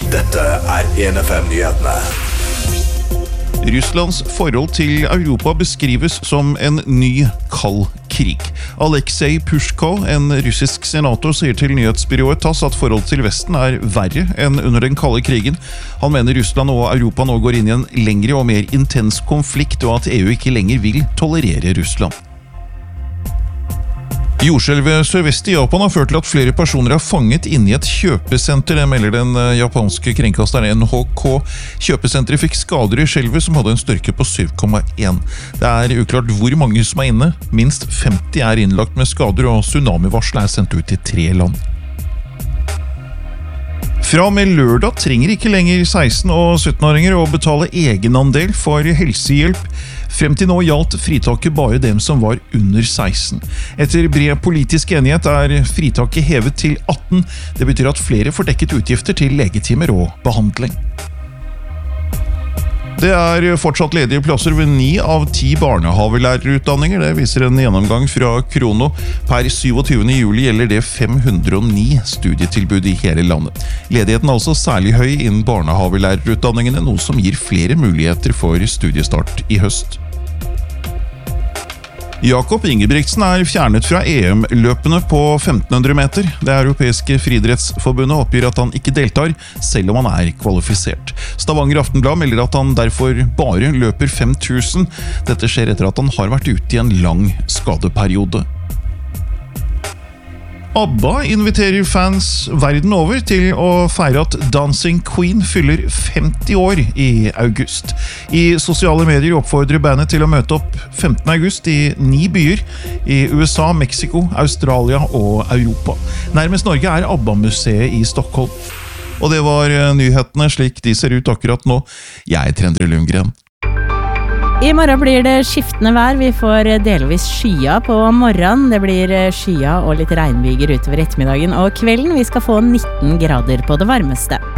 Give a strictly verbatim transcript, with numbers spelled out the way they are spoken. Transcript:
Dette er en F M-nyhetene. Russlands forhold til Europa beskrives som en ny kald krig. Aleksej Pushko, en russisk senator, sier til nyhetsbyrået TASS at forholdet til Vesten er verre enn under den kalde krigen. Han mener Russland og Europa nå går inn i en lengre og mer intens konflikt, og at E U ikke lenger vil tolerere Russland. Jordskjelvet sørvest i Japan har ført til at flere personer er fanget inne i et kjøpesenter, det melder den japanske kringkasteren N H K. Kjøpesenteret fikk skader i skjelvet som hadde en styrke på syv komma en. Det er uklart hvor mange som er inne. Minst femti er innlagt med skader, og tsunamivarsel er sendt ut til tre land. Fra og med lørdag trenger ikke lenger seksten- og syttenåringer å betale egenandel for helsehjelp. Frem til nå gjaldt fritaket bare dem som var under seksten. Etter bred politisk enighet er fritaket hevet til atten. Det betyr at flere får dekket utgifter til legetimer og behandling. Det er fortsatt ledige plasser ved ni av ti barnehavelærerutdanninger. Det viser en gjennomgang fra Krono. Per syvogtyvende juli gjelder det fem hundre og ni studietilbud i hele landet. Ledigheten er altså særlig høy innen barnehavelærerutdanningene, noe som gir flere muligheter for studiestart i høst. Jakob Ingebrigtsen er fjernet fra E M-løpene på femten hundre meter. Det europeiske friidrettsforbundet oppgir at han ikke deltar, selv om han er kvalifisert. Stavanger Aftenblad melder at han derfor bare løper fem tusen. Dette skjer etter at han har vært ute i en lang skadeperiode. ABBA inviterer fans verden over til å feire at Dancing Queen fyller femti år i august. I sosiale medier oppfordrer bandet til å møte opp femtende august i ni byer i U S A, Mexico, Australia og Europa. Nærmest Norge er ABBA-museet i Stockholm. Og det var nyhetene slik de ser ut akkurat nå. Jeg er Endre Lundgren. I morgen blir det skiftende vær. Vi får delvis skya på morgenen. Det blir skya og litt regnbyger utover ettermiddagen og kvelden. Vi skal få nitten grader på det varmeste.